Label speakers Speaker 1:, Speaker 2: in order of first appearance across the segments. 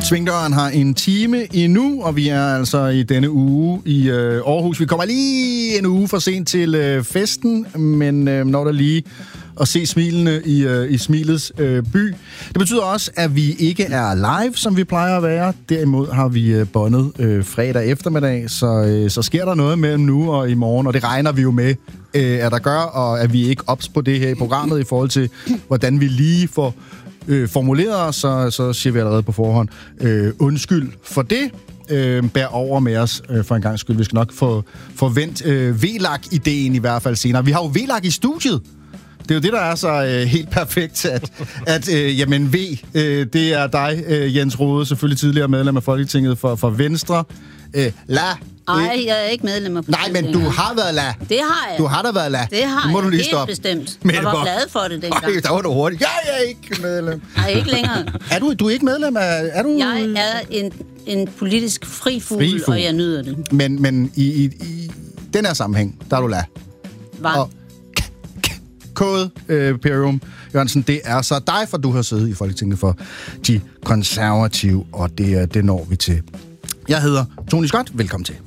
Speaker 1: Svingdøren har en time endnu, og vi er altså i denne uge i Aarhus. Vi kommer lige en uge for sent til festen, men når der lige at se smilene i smilets by. Det betyder også, at vi ikke er live, som vi plejer at være. Derimod har vi båndet fredag eftermiddag, så sker der noget mellem nu og i morgen, og det regner vi jo med, at der gør, og at vi ikke ops på det her i programmet i forhold til, hvordan vi lige får formuleret os, så siger vi allerede på forhånd undskyld for det. Bær over med os for en gang skyld. Vi skal nok få vendt VLAG-ideen i hvert fald senere. Vi har jo VLAG i studiet. Det er jo det, der er så helt perfekt, at jamen V, det er dig, Jens Rohde, selvfølgelig tidligere medlem af Folketinget for Venstre.
Speaker 2: Nej, jeg er ikke medlem af Folketinget.
Speaker 1: Nej, men du har været la.
Speaker 2: Det har jeg.
Speaker 1: Du har da været la.
Speaker 2: Det har
Speaker 1: må
Speaker 2: jeg
Speaker 1: du lige
Speaker 2: helt
Speaker 1: stoppe.
Speaker 2: bestemt.
Speaker 1: Men
Speaker 2: jeg var glad for det dengang.
Speaker 1: Der var du hurtigt. Jeg er ikke medlem.
Speaker 2: Nej, ikke længere.
Speaker 1: Du er ikke medlem af... Er du...
Speaker 2: Jeg er en politisk fri fugl, og jeg nyder det.
Speaker 1: Men i den her sammenhæng, der er du la.
Speaker 2: Hvad?
Speaker 1: Og Kode Perium Jørgensen, det er så dig, for du har siddet i Folketinget for de konservative, og det når vi til. Jeg hedder Tony Scott. Velkommen til.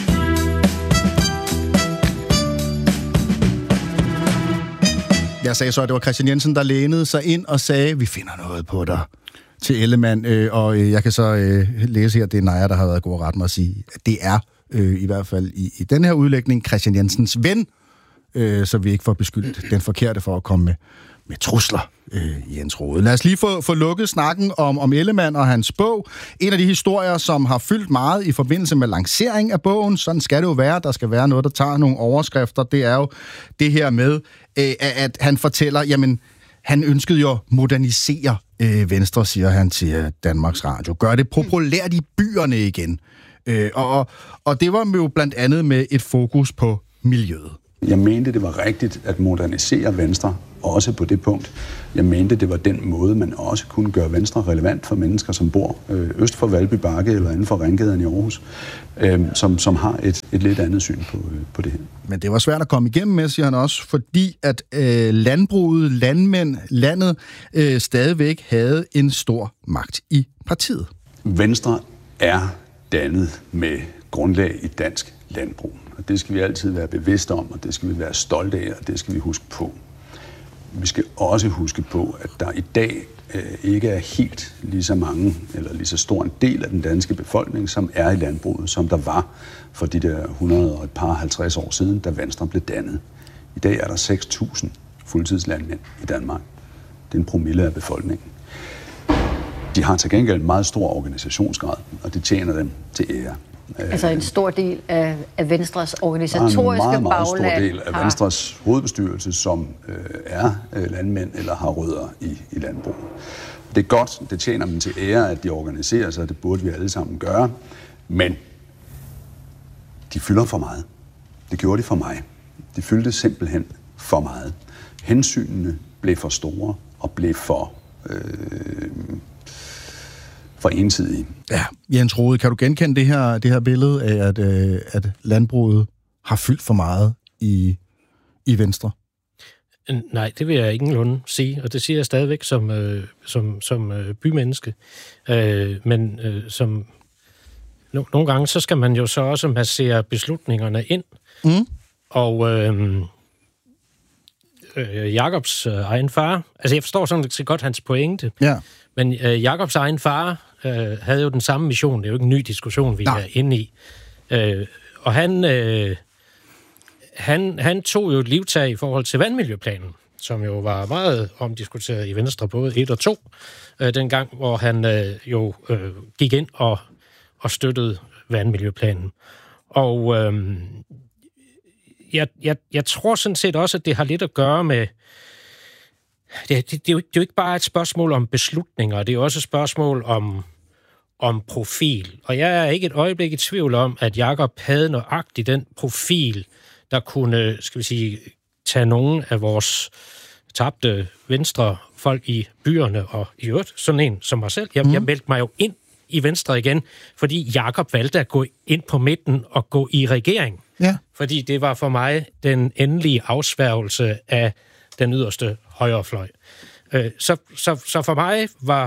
Speaker 1: Jeg sagde så, at det var Kristian Jensen, der lænede sig ind og sagde, vi finder noget på dig til Ellemann. Og jeg kan så læse her, det er Naja, der har været god at rette mig at sige, at det er i hvert fald i den her udlægning Kristian Jensens ven, så vi ikke får beskyldt den forkerte for at komme med trusler, Jens Rohde. Lad os lige få lukket snakken om Ellemann og hans bog. En af de historier, som har fyldt meget i forbindelse med lancering af bogen, sådan skal det jo være, der skal være noget, der tager nogle overskrifter, det er jo det her med, at han fortæller, jamen, han ønskede jo at modernisere Venstre, siger han til Danmarks Radio. Gør det populært i byerne igen. Og det var jo blandt andet med et fokus på miljøet.
Speaker 3: Jeg mente, det var rigtigt at modernisere Venstre, også på det punkt. Jeg mente, det var den måde, man også kunne gøre Venstre relevant for mennesker, som bor øst for Valby Bakke eller inden for Ringgaden i Aarhus, som har et lidt andet syn på det her.
Speaker 1: Men det var svært at komme igennem med, siger han også, fordi at landbruget, landet stadigvæk havde en stor magt i partiet.
Speaker 3: Venstre er dannet med grundlag i dansk landbrug. Og det skal vi altid være bevidste om, og det skal vi være stolte af, og det skal vi huske på. Vi skal også huske på, at der i dag ikke er helt lige så mange, eller lige så stor en del af den danske befolkning, som er i landbruget, som der var for de der 150 år siden, da Venstre blev dannet. I dag er der 6.000 fuldtidslandmænd i Danmark. Det er en promille af befolkningen. De har til gengæld en meget stor organisationsgrad, og det tjener dem til ære.
Speaker 4: Altså en stor del af Venstres organisatoriske bagland.
Speaker 3: En meget stor del af Venstres hovedbestyrelse, som er landmænd eller har rødder i landbruget. Det er godt, det tjener dem til ære, at de organiserer sig, det burde vi alle sammen gøre, men de fylder for meget. Det gjorde de for mig. De fyldte simpelthen for meget. Hensynene blev for store og blev for ensidige.
Speaker 1: Ja, Jens Rohde, kan du genkende det her billede af, at landbruget har fyldt for meget i Venstre?
Speaker 5: Nej, det vil jeg ingenlunde sige, og det siger jeg stadigvæk som bymenneske. Men som nogle gange, så skal man jo så også massere beslutningerne ind. Mm. Og Jacobs egen far, altså jeg forstår sådan set godt hans pointe, ja. Men Jacobs egen far havde jo den samme mission. Det er jo ikke en ny diskussion, vi er inde i. Og han tog jo et livtag i forhold til vandmiljøplanen, som jo var meget omdiskuteret i Venstre, både 1 og 2, dengang, hvor han gik ind og støttede vandmiljøplanen. Og jeg tror sådan set også, at det har lidt at gøre med... Det er jo ikke bare et spørgsmål om beslutninger, det er også et spørgsmål om profil. Og jeg er ikke et øjeblik i tvivl om, at Jakob havde nøjagtigt den profil, der kunne, skal vi sige, tage nogle af vores tabte venstre folk i byerne, og i øvrigt sådan en som mig selv. Jeg meldte mig jo ind i Venstre igen, fordi Jakob valgte at gå ind på midten og gå i regering. Ja. Fordi det var for mig den endelige afsværgelse af den yderste højrefløj. Så for mig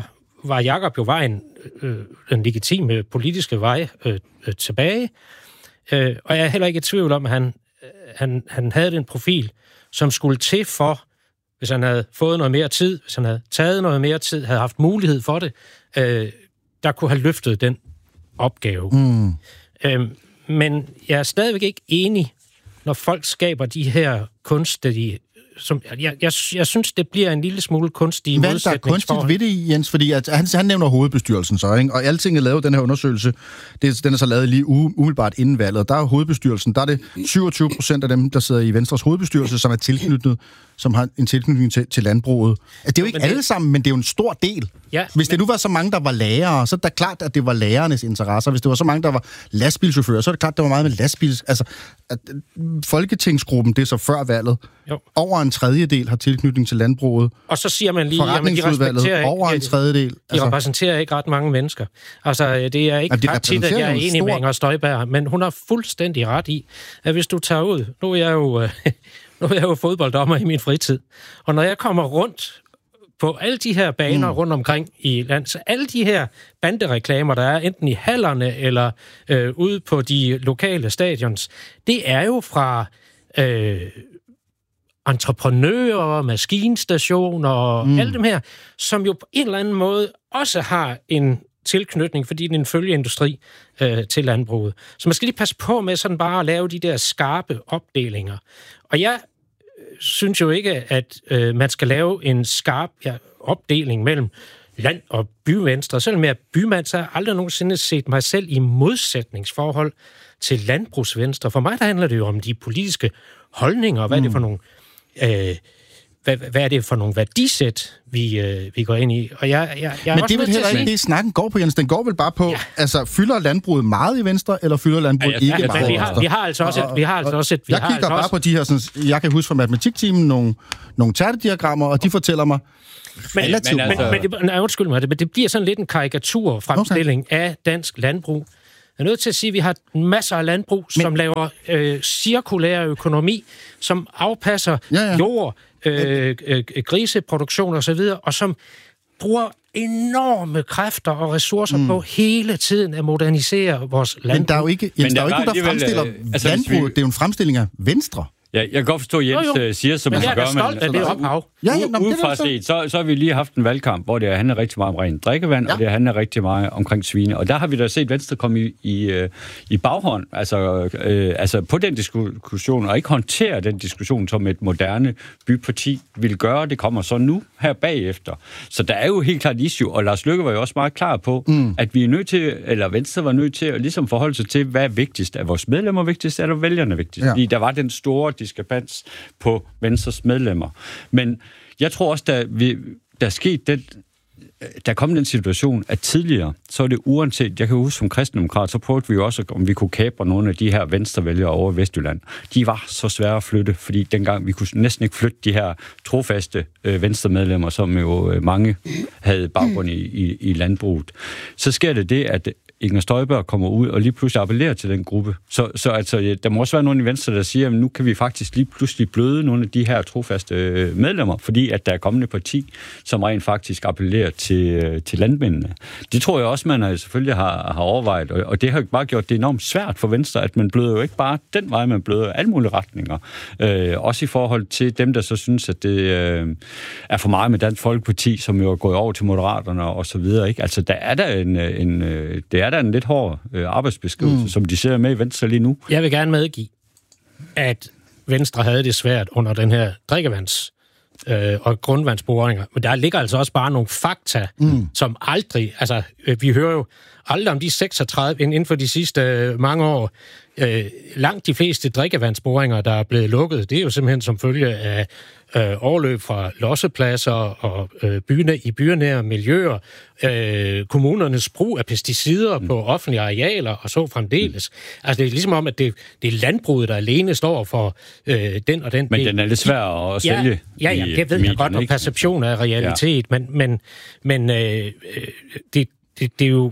Speaker 5: var Jakob jo vejen, den legitime politiske vej tilbage. Og jeg er heller ikke i tvivl om, at han havde den profil, som skulle til for, hvis han havde fået noget mere tid, hvis han havde taget noget mere tid, havde haft mulighed for det, der kunne have løftet den opgave. Men jeg er stadigvæk ikke enig, når folk skaber de her kunstige... Jeg synes, det bliver en lille smule kunstige modsætningsforhold.
Speaker 1: Hvad er der kunstigt ved det, Jens? Fordi han nævner hovedbestyrelsen så, ikke? Og Altinget lavede den her undersøgelse. Den er så lavet lige umiddelbart inden valget. Der er hovedbestyrelsen. Der er det 27% af dem, der sidder i Venstres hovedbestyrelse, som er tilknyttet, som har en tilknytning til landbruget. Det er jo ikke alle sammen, men det er jo en stor del.
Speaker 5: Ja,
Speaker 1: hvis det nu var så mange, der var lærere, så er det klart, at det var lærernes interesser. Hvis det var så mange, der var lastbilchauffører, så er det klart, at det var meget med lastbils... Altså, Folketingsgruppen, det er så før valget. Jo. Over en tredjedel har tilknytning til landbruget.
Speaker 5: Og så siger man lige, at de respekterer ikke...
Speaker 1: Over en tredjedel.
Speaker 5: De repræsenterer ikke ret mange mennesker. Altså, det er ikke ret tit, at jeg er enig med Inger Støjberg, men hun har fuldstændig ret i, at hvis du tager ud... Nu er jeg jo fodbolddommer i min fritid. Og når jeg kommer rundt på alle de her baner rundt omkring i landet, så alle de her bandereklamer, der er enten i hallerne eller ude på de lokale stadions, det er jo fra entreprenører, maskinstationer og alle dem her, som jo på en eller anden måde også har en tilknytning, fordi det er en følgeindustri til landbruget. Så man skal lige passe på med sådan bare at lave de der skarpe opdelinger. Og jeg synes jo ikke, at man skal lave en skarp opdeling mellem land- og byvenstre. Selvom jeg er bymand, så har jeg aldrig nogensinde set mig selv i modsætningsforhold til landbrugsvenstre. For mig der handler det jo om de politiske holdninger, og hvad er det for nogle... Hvad er det for nogle værdisæt, vi går ind i? Og jeg
Speaker 1: men det er vel heller ikke det, snakken går på, Jens. Den går vel bare på, altså, fylder landbruget meget i Venstre, eller fylder landbruget ikke meget i Venstre?
Speaker 5: Vi har altså også et...
Speaker 1: Jeg kigger bare på de her, sådan, jeg kan huske fra matematiktimen, nogle tærtediagrammer, og de fortæller mig
Speaker 5: undskyld mig, men det bliver sådan lidt en karikaturfremstilling af dansk landbrug. Jeg er nødt til at sige, at vi har masser af landbrug, som laver cirkulær økonomi, som afpasser jord, griseproduktion og så videre, og som bruger enorme kræfter og ressourcer på hele tiden at modernisere vores landbrug.
Speaker 1: Men der er jo ikke, nogen, der fremstiller landbrug. Det er jo en fremstilling af Venstre.
Speaker 6: Ja, jeg kan godt forstå, at Jens siger, som man gør.
Speaker 5: Men jeg er stolt af det ophav.
Speaker 6: Udefra set, så har vi lige haft en valgkamp, hvor det handler rigtig meget om rent drikkevand, og det handler rigtig meget omkring svine. Og der har vi da set Venstre komme i baghånd, altså på den diskussion, og ikke håndtere den diskussion, som et moderne byparti vil gøre. Det kommer så nu her bagefter. Så der er jo helt klart et issue, og Lars Løkke var jo også meget klar på, at vi er nødt til, eller Venstre var nødt til at ligesom forholde sig til, hvad er vigtigst? Er vores medlemmer vigtigst, eller vælgerne vigtigst? Ja. Fordi der var den store diskrepans på Venstres medlemmer. Men jeg tror også, der kom den situation, at tidligere, så er det uanset, jeg kan huske som kristendemokrat, så prøvede vi jo også, om vi kunne kapre nogle af de her venstrevælgere over Vestjylland. De var så svære at flytte, fordi dengang vi kunne næsten ikke flytte de her trofaste venstremedlemmer, som jo mange havde baggrund i landbruget. Så sker det, at Inger Støjberg kommer ud og lige pludselig appellerer til den gruppe. Så altså, der må også være nogen i Venstre, der siger, at nu kan vi faktisk lige pludselig bløde nogle af de her trofaste medlemmer, fordi at der er kommende parti, som rent faktisk appellerer til landmændene. Det tror jeg også, man selvfølgelig har overvejet, og det har bare gjort det enormt svært for Venstre, at man bløder jo ikke bare den vej, man bløder alle mulige retninger. Også i forhold til dem, der så synes, at det er for meget med Dansk Folkeparti, som jo er gået over til Moderaterne og så videre. Ikke? Altså, der er der en lidt hård arbejdsbeskrivelse, som de ser med i Venstre lige nu.
Speaker 5: Jeg vil gerne medgive, at Venstre havde det svært under den her drikkevands- og grundvandsboringer. Men der ligger altså også bare nogle fakta, som aldrig... Altså, vi hører jo aldrig om de 36 inden for de sidste mange år. Langt de fleste drikkevandsboringer, der er blevet lukket, det er jo simpelthen som følge af overløb fra lossepladser og i bynære miljøer, kommunernes brug af pesticider på offentlige arealer og så fremdeles. Altså det er ligesom om, at det er landbruget, der alene står for den og den.
Speaker 6: Men den er lidt svær at sælge.
Speaker 5: Ja, det ved jeg godt, og perception af realitet, men det er jo...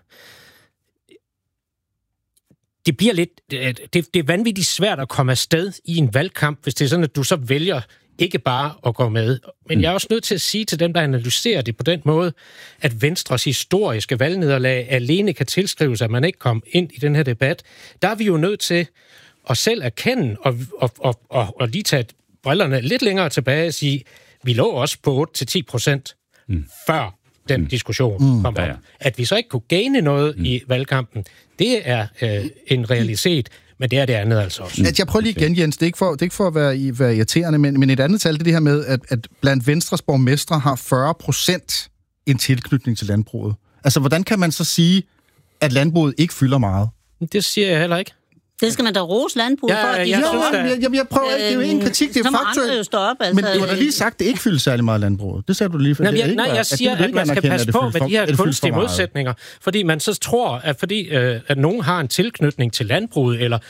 Speaker 5: Det bliver lidt... Det er vanvittigt svært at komme afsted i en valgkamp, hvis det er sådan, at du så vælger ikke bare at gå med. Men jeg er også nødt til at sige til dem, der analyserer det på den måde, at Venstres historiske valgnederlag alene kan tilskrives, at man ikke kom ind i den her debat. Der er vi jo nødt til at selv erkende og lige tage brillerne lidt længere tilbage og sige, vi lå også på 8-10% før den diskussion kom op. Ja. At vi så ikke kunne gaine noget i valgkampen, det er en realitet. Men det er det andet altså også.
Speaker 1: Jeg prøver lige igen, Jens. Det er ikke for at være irriterende, men et andet tal, det er det her med, at blandt Venstres borgmestre har 40% en tilknytning til landbruget. Altså, hvordan kan man så sige, at landbruget ikke fylder meget?
Speaker 5: Det siger jeg heller ikke.
Speaker 2: Det skal man da rose landbruget for.
Speaker 1: Jeg prøver ikke. Det er jo en kritik, det er faktuelt.
Speaker 2: Altså,
Speaker 1: men du har da lige sagt, at det ikke fylder særlig meget landbruget. Det sagde du lige for.
Speaker 5: Jeg siger, at man skal passe på med de her kunstige modsætninger, fordi man så tror, at nogen har en tilknytning til landbruget, eller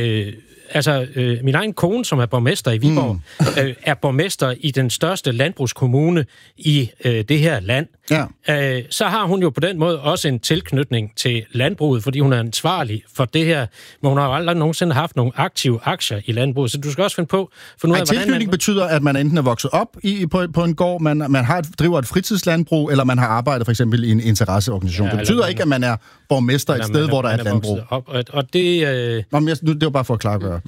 Speaker 5: min egen kone, som er borgmester i Viborg, er borgmester i den største landbrugskommune i det her land. Ja. Så har hun jo på den måde også en tilknytning til landbruget, fordi hun er ansvarlig for det her, men hun har jo aldrig nogensinde haft nogle aktive aktier i landbruget, så du skal også finde på...
Speaker 1: Tilknytning betyder, at man enten er vokset op på en gård, man driver et fritidslandbrug, eller man har arbejdet for eksempel i en interesseorganisation. Ja, det betyder ikke, at man er borgmester et sted, hvor der er et landbrug.
Speaker 5: Og det...
Speaker 1: det var bare for at klargøre,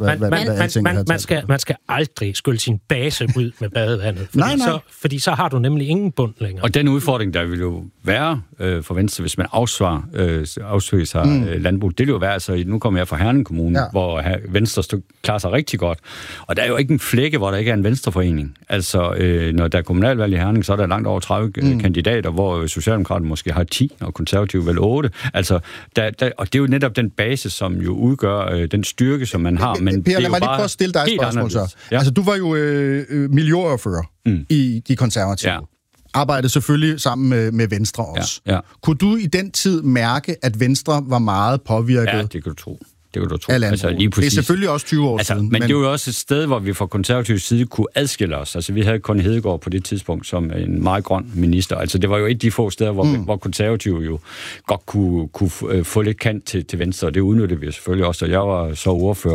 Speaker 5: man skal aldrig skylle sin base ud med badevandet, fordi så har du nemlig ingen bund længere.
Speaker 6: Og den udfordring, der vil jo være for Venstre, hvis man afsøger sig landbrug, det vil jo være, altså nu kommer jeg fra Herning Kommune, hvor Venstre klarer sig rigtig godt. Og der er jo ikke en flække, hvor der ikke er en venstreforening. Altså, når der er kommunalvalg i Herning, så er der langt over 30 kandidater, hvor Socialdemokraterne måske har 10, og Konservative vel 8. Altså, og det er jo netop den base, som jo udgør den styrke, som man har. Men
Speaker 1: Per, lad mig lige prøve at stille dig et spørgsmål så. Ja. Altså, du var jo miljøordfører i De Konservative. Ja. Arbejdede selvfølgelig sammen med Venstre også. Ja. Kunne du i den tid mærke, at Venstre var meget påvirket?
Speaker 6: Ja, det kan du tro.
Speaker 1: Altså, lige præcis. Det er selvfølgelig også 20 år siden.
Speaker 6: Men det er jo også et sted, hvor vi fra konservativ side kunne adskille os. Altså, vi havde Connie Hedegaard på det tidspunkt som en meget grøn minister. Altså, det var jo et af de få steder, hvor konservative jo godt kunne få lidt kant til Venstre, og det udnyttede vi selvfølgelig også. Og jeg var så ordfører